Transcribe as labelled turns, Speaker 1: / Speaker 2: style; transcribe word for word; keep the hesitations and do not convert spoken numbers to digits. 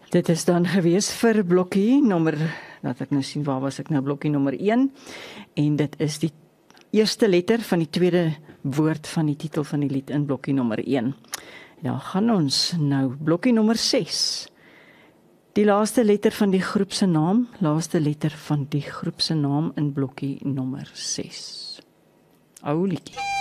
Speaker 1: Dit is dan gewees vir blokkie nommer, laat ek nou sien, waar was ek nou, blokkie nommer een, en dit is die eerste letter van die tweede woord van die titel van die lied in blokkie nommer een. Dan gaan ons nou blokkie nommer ses. Die laaste letter van die groep se naam, laaste letter van die groep se naam in blokkie nommer ses. Ou liedjie.